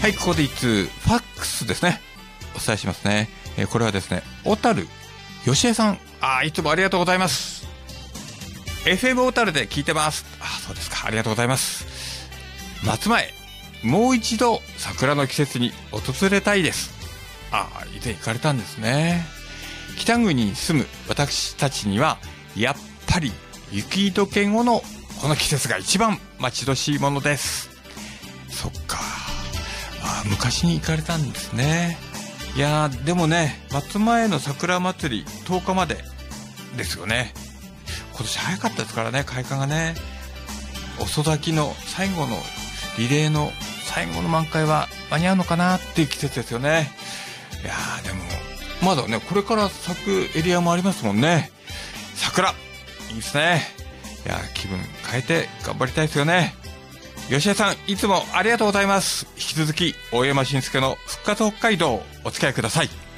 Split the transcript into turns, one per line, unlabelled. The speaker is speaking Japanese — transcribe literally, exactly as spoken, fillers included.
はい、ここで一通ファックスですね、お伝えしますね。えー、これはですね、小樽よしえさん、あーいつもありがとうございます。 エフエム 小樽で聞いてます。あ、そうですか、ありがとうございます。夏前もう一度桜の季節に訪れたいです。ああ、以前行かれたんですね。北国に住む私たちにはやっぱり雪解け後のこの季節が一番待ち遠しいものです。そっか、あ、昔に行かれたんですね。いやー、でもね、松前の桜祭りとおかまでですよね。今年早かったですからね、開花がね。遅咲きの最後のリレーの最後の満開は間に合うのかなっていう季節ですよね。いやー、でもまだね、これから咲くエリアもありますもんね。桜いいですね。いやー、気分変えて頑張りたいですよね。吉江さん、いつもありがとうございます。引き続き大山慎介の復活北海道お付き合いください。